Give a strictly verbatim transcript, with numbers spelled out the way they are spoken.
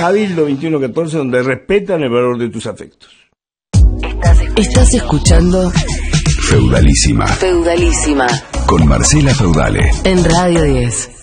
Cabildo veintiuno catorce, donde respetan el valor de tus afectos. Estás escuchando Feudalísima. Feudalísima Con Marcela Feudale. En Radio diez.